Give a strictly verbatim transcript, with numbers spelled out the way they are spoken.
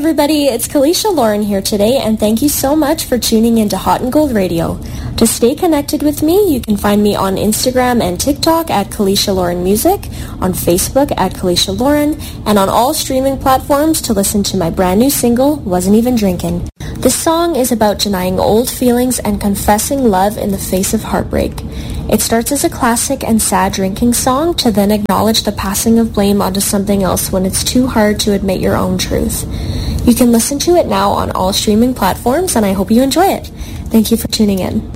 everybody, it's Kalisha Lauren here today, and thank you so much for tuning into Hot and Gold Radio. To stay connected with me, you can find me on Instagram and TikTok at Kalisha Lauren Music, on Facebook at Kalisha Lauren, and on all streaming platforms to listen to my brand new single, Wasn't Even Drinking. This song is about denying old feelings and confessing love in the face of heartbreak. It starts as a classic and sad drinking song to then acknowledge the passing of blame onto something else when it's too hard to admit your own truth. You can listen to it now on all streaming platforms, and I hope you enjoy it. Thank you for tuning in.